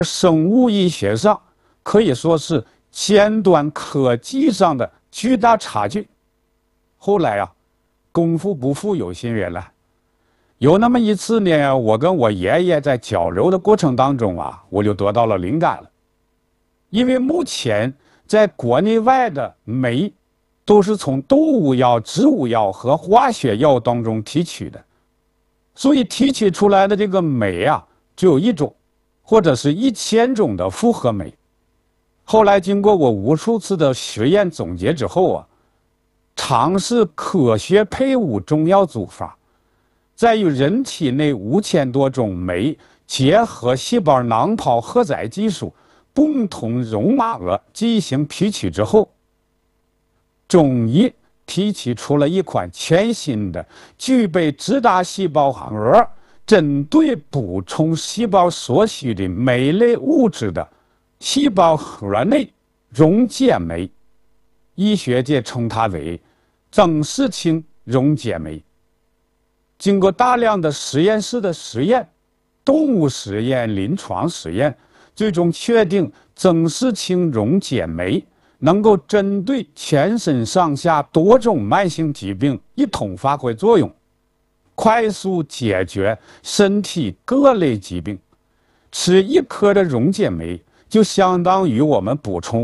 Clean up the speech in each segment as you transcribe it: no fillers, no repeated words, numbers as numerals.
生物医学上可以说是尖端科技上的巨大差距。后来啊，功夫不负有心人了。有那么一次呢，我跟我爷爷在交流的过程当中啊，我就得到了灵感了。因为目前在国内外的酶都是从动物药、植物药和化学药当中提取的，所以提取出来的这个酶啊，只有一种，或者是1000种的复合酶。后来经过我无数次的实验总结之后啊，尝试科学配伍中药组法，在与人体内5000多种酶结合细胞囊泡荷载技术，共同溶马蛾进行提取之后，终于提取出了一款全新的具备直达细胞核针对补充细胞所需的酶类物质的细胞核内溶解酶，医学界称它为曾氏氢溶解酶。经过大量的实验室的实验、动物实验、临床实验，最终确定曾氏氢溶解酶能够针对全身上下多种慢性疾病一同发挥作用，快速解决身体各类疾病。吃1颗的溶解酶就相当于我们补充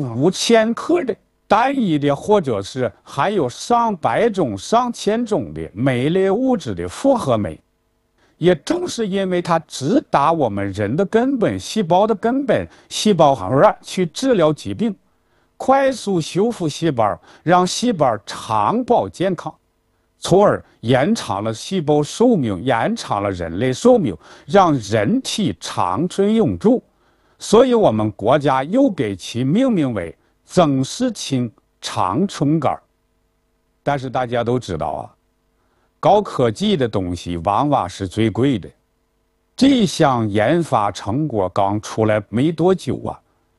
5000克的单一的或者是含有上百种、上千种的酶类物质的复合酶。也正是因为它直达我们人的根本、细胞的根本、细胞核去治疗疾病，快速修复细胞，让细胞长保健康，从而延长了细胞寿命，延长了人类寿命，让人体长春永驻。所以我们国家又给其命名为曾氏氢长春杆。但是大家都知道啊，高科技的东西往往是最贵的。这项研发成果刚出来没多久啊，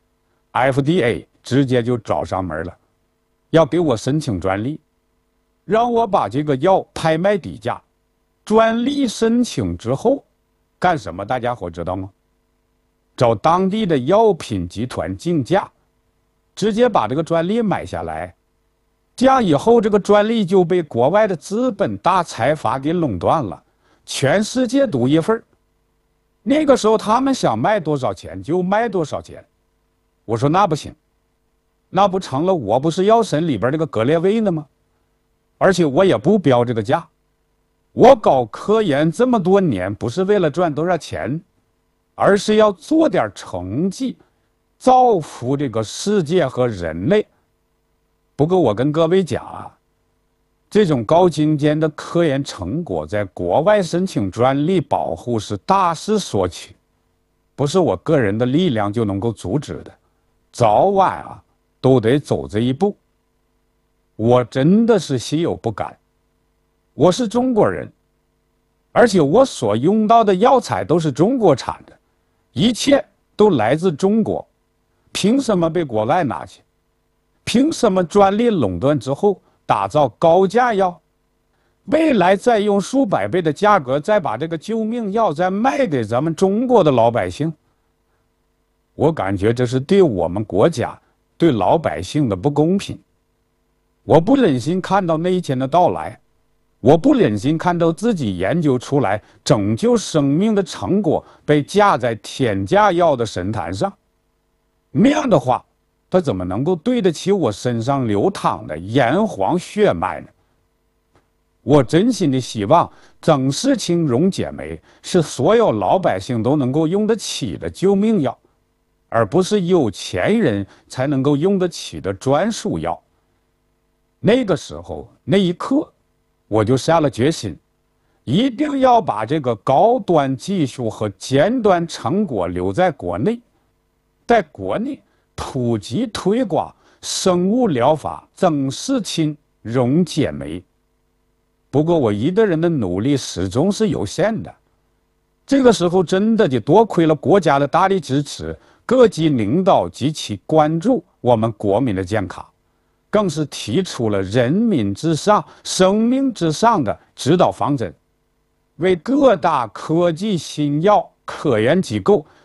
FDA 直接就找上门了，要给我申请专利，让我把这个药拍卖低价。专利申请之后干什么？大家伙知道吗？找当地的药品集团竞价，直接把这个专利买下来。这样以后，这个专利就被国外的资本大财阀给垄断了，全世界独一份。那个时候他们想卖多少钱就卖多少钱。我说那不行，那不成了我不是药神里边这个格列卫呢吗？而且我也不标这个价。我搞科研这么多年，不是为了赚多少钱，而是要做点成绩，造福这个世界和人类。不过我跟各位讲啊，这种高精尖的科研成果在国外申请专利保护是大势所趋，不是我个人的力量就能够阻止的，早晚啊都得走这一步。我真的是心有不甘。我是中国人，而且我所用到的药材都是中国产的，一切都来自中国，凭什么被国外拿去？凭什么专利垄断之后打造高价药，未来再用数百倍的价格再把这个救命药再卖给咱们中国的老百姓？我感觉这是对我们国家、对老百姓的不公平。我不忍心看到那一天的到来，我不忍心看到自己研究出来拯救生命的成果被架在天价药的神坛上。那样的话，他怎么能够对得起我身上流淌的炎黄血脉呢？我真心的希望曾氏氢溶解酶是所有老百姓都能够用得起的救命药，而不是有钱人才能够用得起的专属药。那个时候，那一刻，我就下了决心，一定要把这个高端技术和尖端成果留在国内，在国内普及推广生物疗法曾氏氢溶解酶。不过我一个人的努力始终是有限的，这个时候真的就多亏了国家的大力支持，各级领导极其关注我们国民的健康，更是提出了人民至上、生命至上的指导方针，为各大科技新药科研机构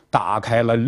打开了